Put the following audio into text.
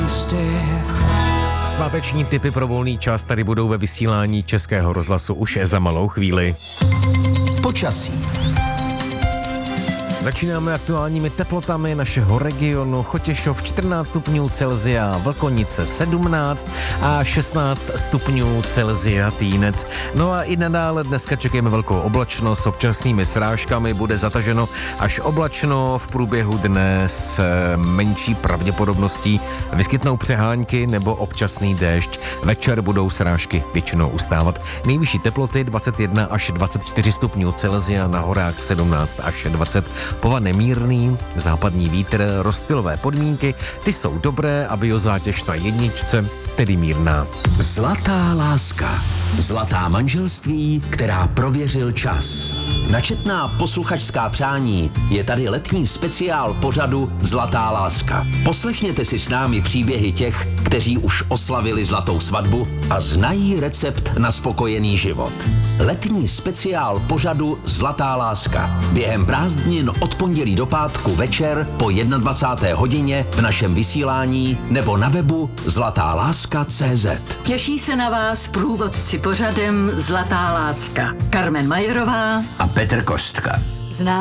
Sváteční tipy pro volný čas tady budou ve vysílání Českého rozhlasu už za malou chvíli. Počasí. Začínáme aktuálními teplotami našeho regionu. Chotěšov 14 stupňů Celsia, Vlkonice 17 a 16 stupňů Celsia Týnec. No a i nadále dneska čekáme velkou oblačnost s občasnými srážkami. Bude zataženo až oblačno, v průběhu dne s menší pravděpodobností vyskytnou přehánky nebo občasný déšť. Večer budou srážky většinou ustávat. Nejvyšší teploty 21 až 24 stupňů Celsia, na horách 17 až 20. Povane mírný, západní vítr, rozptylové podmínky, ty jsou dobré a biozátěž na jedničce, tedy mírná. Zlatá láska. Zlatá manželství, která prověřil čas. Na četná posluchačská přání je tady letní speciál pořadu Zlatá láska. Poslechněte si s námi příběhy těch, kteří už oslavili zlatou svatbu a znají recept na spokojený život. Letní speciál pořadu Zlatá láska. Během prázdnin od pondělí do pátku večer po 21. hodině v našem vysílání nebo na webu zlatáláska.cz. Těší se na vás průvodci pořadem Zlatá láska. Karmen Majerová a Petr Kostka.